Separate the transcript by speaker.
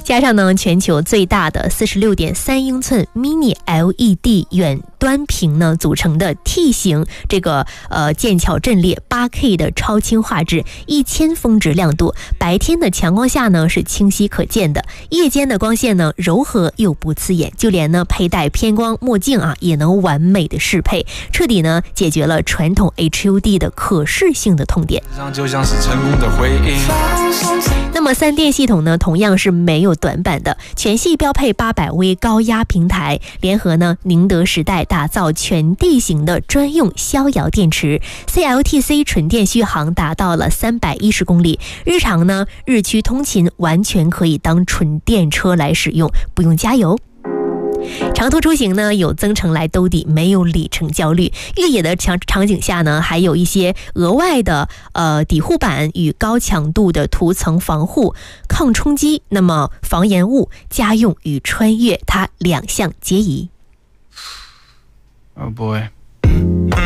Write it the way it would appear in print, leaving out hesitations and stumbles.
Speaker 1: 加上呢全球最大的46.3英寸 Mini LED 远端屏呢组成的 T 型这个剑桥阵列 8K 的超清画质，1000峰值亮度，白天的强光下呢是清晰可见的，夜间的光线呢柔和又不刺眼，就连呢佩戴偏光墨镜啊也能完美的适配，彻底呢解决了传统 HUD 的可视性的痛点。
Speaker 2: 就像是成功的回应。
Speaker 1: 那么3电系统呢同样是没有短板的，全系标配800V 高压平台，联合呢宁德时代打造全地形的专用逍遥电池， CLTC 纯电续航达到了310公里，日常呢日区通勤完全可以当纯电车来使用，不用加油。长途出行呢有增程来兜底，没有里程焦虑。越野的场景下呢还有一些额外的底护板与高强度的涂层防护抗冲击，那么防延误、家用与穿越它2项皆宜。
Speaker 2: Oh boy.